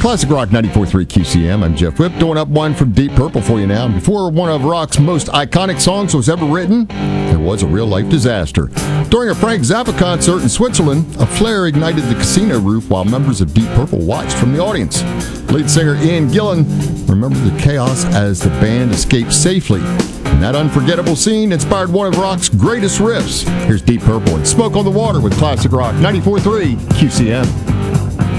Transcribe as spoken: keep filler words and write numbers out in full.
Classic Rock ninety-four point three Q C M. I'm Jeff Whip, doing up one from Deep Purple for you now. Before one of rock's most iconic songs was ever written, there was a real-life disaster. During a Frank Zappa concert in Switzerland, a flare ignited the casino roof while members of Deep Purple watched from the audience. Lead singer Ian Gillan remembered the chaos as the band escaped safely. And that unforgettable scene inspired one of rock's greatest riffs. Here's Deep Purple and Smoke on the Water with Classic Rock ninety-four point three Q C M.